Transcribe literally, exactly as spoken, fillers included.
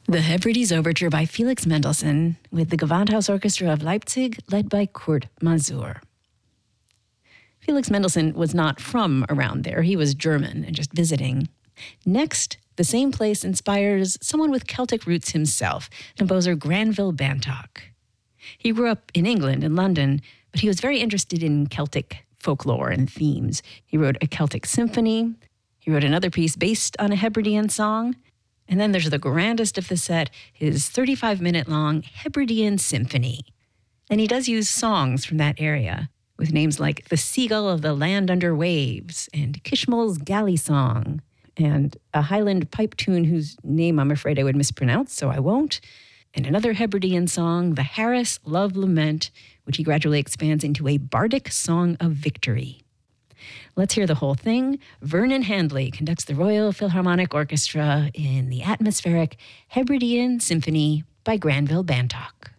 The Hebrides Overture by Felix Mendelssohn with the Gewandhaus Orchestra of Leipzig, led by Kurt Masur. Felix Mendelssohn was not from around there. He was German and just visiting. Next, the same place inspires someone with Celtic roots himself, composer Granville Bantock. He grew up in England, in London, but he was very interested in Celtic folklore and themes. He wrote a Celtic symphony. He wrote another piece based on a Hebridean song. And then there's the grandest of the set, his thirty-five minute long Hebridean Symphony. And he does use songs from that area, with names like The Seagull of the Land Under Waves and Kishmal's Galley Song, and a Highland pipe tune whose name I'm afraid I would mispronounce, so I won't, and another Hebridean song, the Harris Love Lament, which he gradually expands into a bardic song of victory. Let's hear the whole thing. Vernon Handley conducts the Royal Philharmonic Orchestra in the atmospheric Hebridean Symphony by Granville Bantock.